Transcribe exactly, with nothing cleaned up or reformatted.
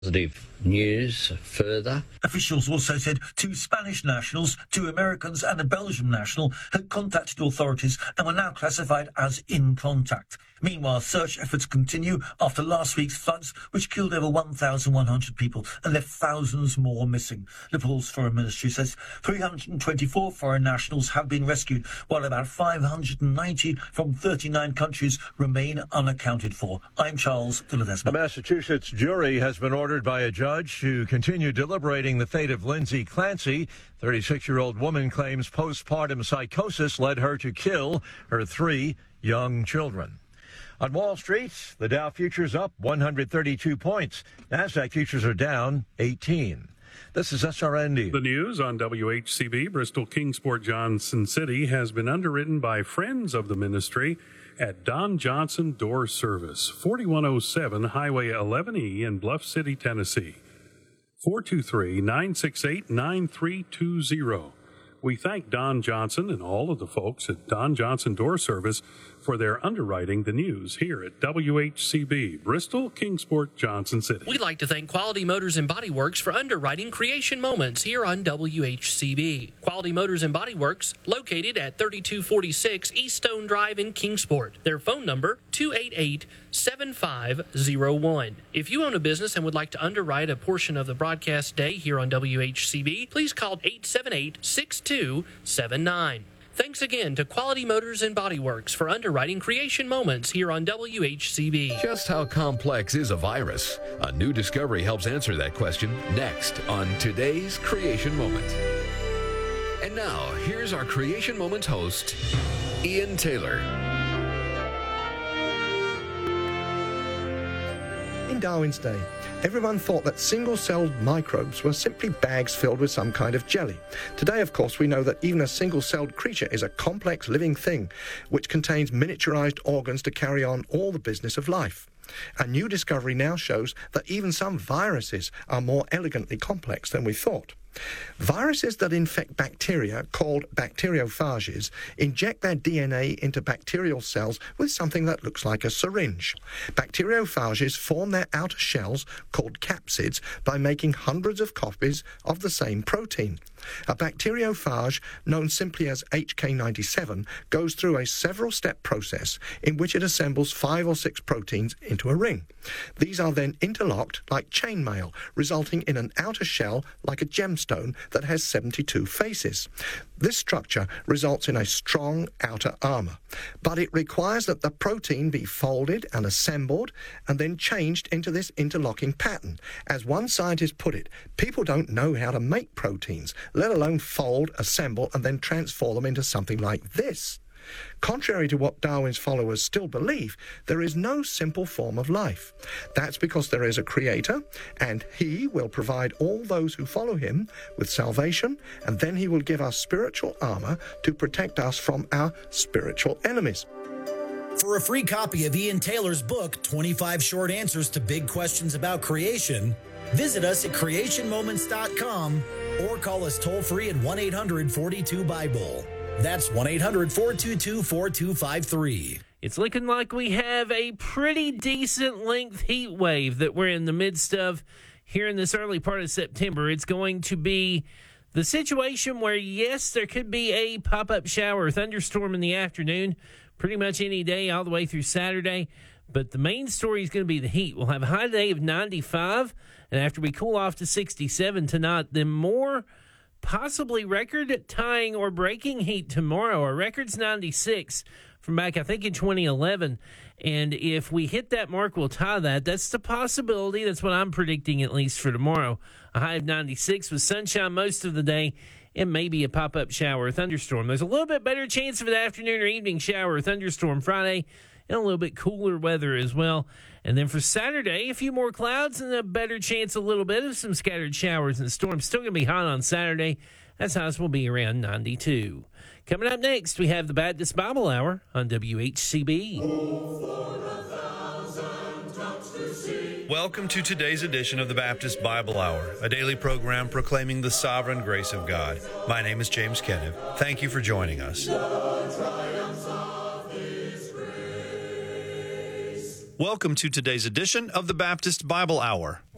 Positive news further. Officials also said two Spanish nationals, two Americans and a Belgian national had contacted authorities and were now classified as in contact. Meanwhile, search efforts continue after last week's floods, which killed over one thousand one hundred people and left thousands more missing. Nepal's foreign ministry says three hundred twenty-four foreign nationals have been rescued, while about five hundred ninety from thirty-nine countries remain unaccounted for. I'm Charles Villadesma. A Massachusetts jury has been ordered by a judge to continue deliberating the fate of Lindsay Clancy. thirty-six-year-old woman claims postpartum psychosis led her to kill her three young children. On Wall Street, the Dow futures up one hundred thirty-two points. NASDAQ futures are down eighteen. This is S R N News. The news on W H C B. Bristol Kingsport Johnson City has been underwritten by Friends of the Ministry at Don Johnson Door Service, forty-one oh seven Highway eleven E in Bluff City, Tennessee. four two three, nine six eight, nine three two zero. We thank Don Johnson and all of the folks at Don Johnson Door Service for their underwriting the news here at W H C B, Bristol, Kingsport, Johnson City. We'd like to thank Quality Motors and Body Works for underwriting Creation Moments here on W H C B. Quality Motors and Body Works, located at thirty-two forty-six East Stone Drive in Kingsport. Their phone number, two eight eight, seven five zero one. If you own a business and would like to underwrite a portion of the broadcast day here on W H C B, please call eight seven eight, six two seven nine. Thanks again to Quality Motors and Body Works for underwriting Creation Moments here on W H C B. Just how complex is a virus? A new discovery helps answer that question next on today's Creation Moment. And now, here's our Creation Moments host, Ian Taylor. In Darwin's day, everyone thought that single-celled microbes were simply bags filled with some kind of jelly. Today, of course, we know that even a single-celled creature is a complex living thing which contains miniaturized organs to carry on all the business of life. A new discovery now shows that even some viruses are more elegantly complex than we thought. Viruses that infect bacteria, called bacteriophages, inject their D N A into bacterial cells with something that looks like a syringe. Bacteriophages form their outer shells, called capsids, by making hundreds of copies of the same protein. A bacteriophage, known simply as H K ninety-seven, goes through a several-step process in which it assembles five or six proteins into a ring. These are then interlocked like chainmail, resulting in an outer shell like a gemstone that has seventy-two faces. This structure results in a strong outer armor, but it requires that the protein be folded and assembled and then changed into this interlocking pattern. As one scientist put it, people don't know how to make proteins, let alone fold, assemble, and then transform them into something like this. Contrary to what Darwin's followers still believe, there is no simple form of life. That's because there is a creator, and he will provide all those who follow him with salvation, and then he will give us spiritual armor to protect us from our spiritual enemies. For a free copy of Ian Taylor's book, twenty-five Short Answers to Big Questions About Creation, visit us at creation moments dot com or call us toll-free at one eight hundred, four two, Bible. That's one eight hundred, four two two, four two five three. It's looking like we have a pretty decent length heat wave that we're in the midst of here in this early part of September. It's going to be the situation where, yes, there could be a pop-up shower or thunderstorm in the afternoon, pretty much any day all the way through Saturday. But the main story is going to be the heat. We'll have a high day of ninety-five, and after we cool off to sixty-seven tonight, then more possibly record-tying or breaking heat tomorrow. Our record's ninety-six from back, I think, in twenty eleven. And if we hit that mark, we'll tie that. That's the possibility. That's what I'm predicting, at least for tomorrow. A high of ninety-six with sunshine most of the day and maybe a pop-up shower or thunderstorm. There's a little bit better chance of an afternoon or evening shower or thunderstorm Friday, and a little bit cooler weather as well. And then for Saturday, a few more clouds and a better chance, a little bit of some scattered showers and storms. Still going to be hot on Saturday. That's highs will be around ninety-two. Coming up next, we have the Baptist Bible Hour on W H C B. Welcome to today's edition of the Baptist Bible Hour, a daily program proclaiming the sovereign grace of God. My name is James Kenneth. Thank you for joining us. Welcome to today's edition of the Baptist Bible Hour.